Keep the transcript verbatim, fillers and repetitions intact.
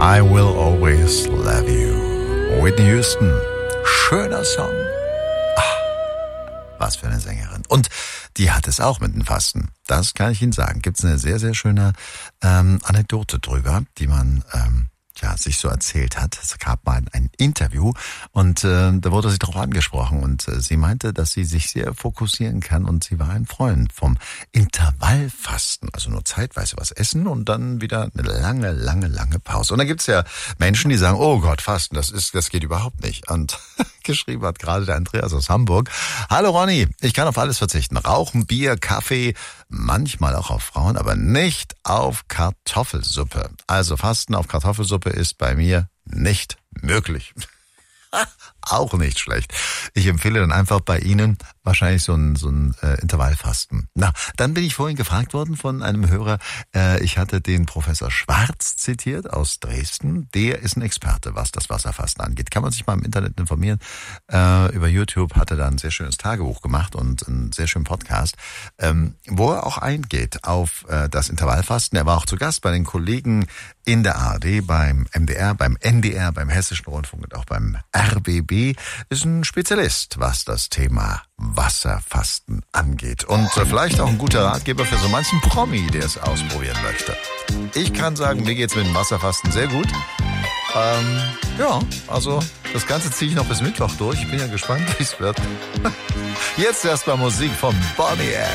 I Will Always Love You. Whitney Houston. Schöner Song. Ah, was für eine Sängerin. Und die hat es auch mit dem Fasten. Das kann ich Ihnen sagen. Gibt es eine sehr, sehr schöne ähm, Anekdote drüber, die man ähm, ja sich so erzählt hat. Es gab mal ein Interview und äh, da wurde sie darauf angesprochen und äh, sie meinte, dass sie sich sehr fokussieren kann und sie war ein Freund vom Intervallfasten, also nur zeitweise was essen und dann wieder eine lange, lange, lange Pause. Und da gibt's ja Menschen, die sagen, oh Gott, Fasten, das ist, das geht überhaupt nicht. Und geschrieben hat gerade der Andreas aus Hamburg. Hallo Ronny, ich kann auf alles verzichten. Rauchen, Bier, Kaffee, manchmal auch auf Frauen, aber nicht auf Kartoffelsuppe. Also Fasten auf Kartoffelsuppe ist bei mir nicht möglich. Auch nicht schlecht. Ich empfehle dann einfach bei Ihnen wahrscheinlich so ein, so ein äh, Intervallfasten. Na, dann bin ich vorhin gefragt worden von einem Hörer, äh, ich hatte den Professor Schwarz zitiert aus Dresden. Der ist ein Experte, was das Wasserfasten angeht. Kann man sich mal im Internet informieren. Äh, über YouTube hat er da ein sehr schönes Tagebuch gemacht und einen sehr schönen Podcast, ähm, wo er auch eingeht auf äh, das Intervallfasten. Er war auch zu Gast bei den Kollegen in der A R D, beim M D R, beim N D R, beim Hessischen Rundfunk und auch beim R B B. Ist ein Spezialist, was das Thema Wasserfasten angeht. Und äh, vielleicht auch ein guter Ratgeber für so manchen Promi, der es ausprobieren möchte. Ich kann sagen, mir geht's mit dem Wasserfasten sehr gut. Ähm, ja, also das Ganze ziehe ich noch bis Mittwoch durch. Ich bin ja gespannt, wie es wird. Jetzt erstmal Musik von Bonnie M.